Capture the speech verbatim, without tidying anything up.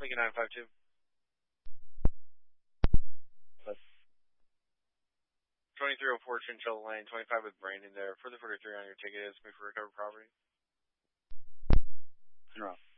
Lincoln nine five two. twenty-three oh four Chinchilla Lane, twenty-five with Brandon there. Further forty-three on your ticket is me for recovered property. In row.